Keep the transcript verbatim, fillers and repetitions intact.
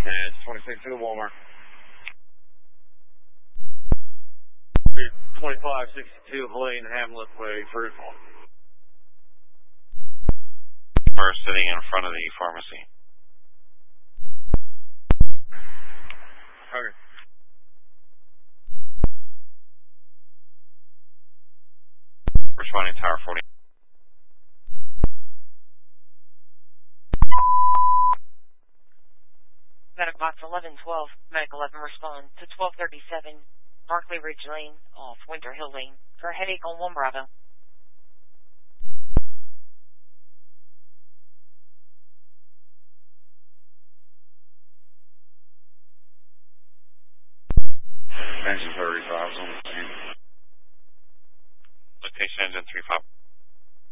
It's twenty-six to the Walmart. twenty-five sixty-two Helene Hamlet Way, first one. We're sitting in front of the pharmacy. Okay. Responding Tower forty. Medic box eleven twelve, Medic eleven respond to twelve thirty-seven, Barclay Ridge Lane, off Winter Hill Lane, for a headache on one Bravo. Engine thirty-five on the scene. Location engine three five.